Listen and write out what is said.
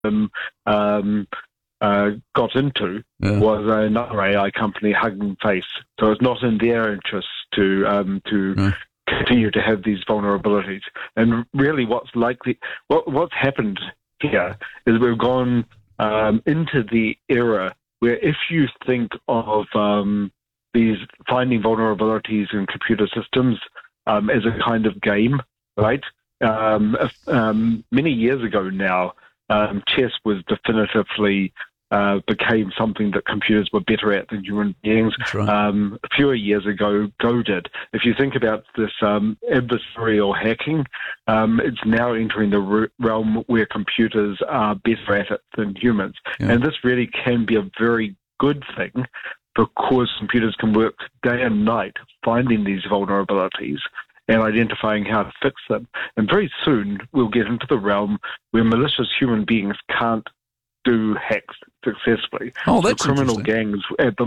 got into was another AI company, Hugging Face. So it's not in their interests to continue to have these vulnerabilities. And really, what's happened here is we've gone into the era where if you think of these finding vulnerabilities in computer systems as a kind of game, right? Many years ago now, chess was definitively became something that computers were better at than human beings. That's right. A few years ago, Go did. If you think about this adversarial hacking, it's now entering the realm where computers are better at it than humans. Yeah. And this really can be a very good thing because computers can work day and night finding these vulnerabilities and identifying how to fix them. And very soon we'll get into the realm where malicious human beings can't do hacks successfully. Oh, that's so criminal interesting. gangs at the